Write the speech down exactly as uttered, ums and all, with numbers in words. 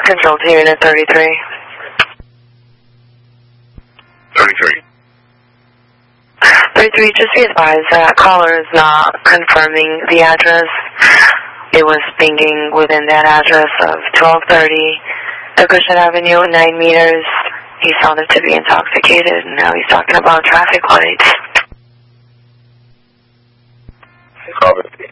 Control to unit thirty-three. thirty-three. thirty-three, just be advised that caller is not confirming the address. It was pinging within that address of twelve thirty Agushnet Avenue, nine meters. He sounded to be intoxicated, and now he's talking about traffic lights. Copy.